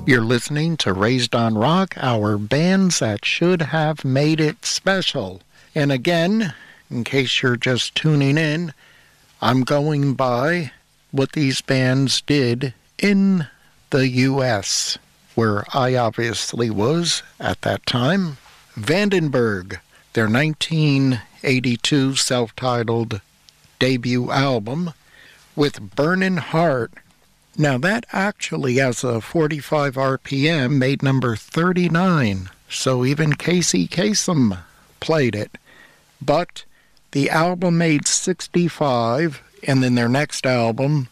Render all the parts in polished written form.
You're listening to Raised on Rock, our bands that should have made it special. And again, in case you're just tuning in, I'm going by what these bands did in the U.S., where I obviously was at that time. Vandenberg, their 1982 self-titled debut album, with Burnin' Heart. Now that actually, as a 45 RPM, made number 39, so even Casey Kasem played it. But the album made 65, and then their next album,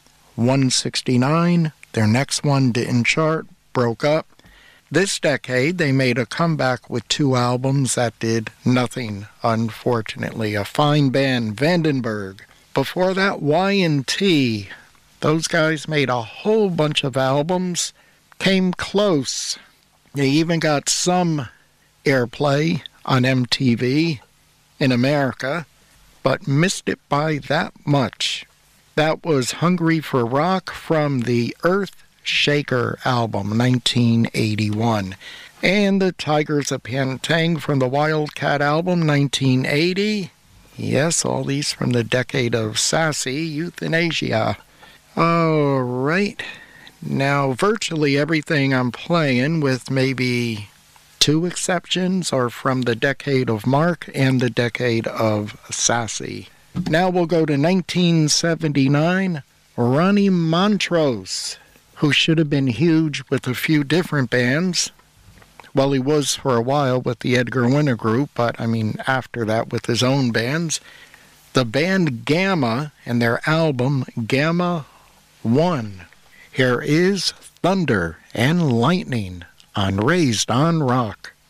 169, their next one didn't chart, broke up. This decade, they made a comeback with 2 albums that did nothing, unfortunately. A fine band, Vandenberg. Before that, Y&T. Those guys made a whole bunch of albums, came close. They even got some airplay on MTV in America, but missed it by that much. That was Hungry for Rock from the Earth Shaker album, 1981. And the Tigers of Pantang from the Wildcat album, 1980. Yes, all these from the decade of sassy euthanasia. All right. Now, virtually everything I'm playing, with maybe 2 exceptions, are from the decade of Mark and the decade of sassy. Now we'll go to 1979. Ronnie Montrose, who should have been huge with a few different bands. Well, he was for a while with the Edgar Winter Group, but after that with his own bands. The band Gamma and their album Gamma 1. Here is Thunder and Lightning on Raised on Rock.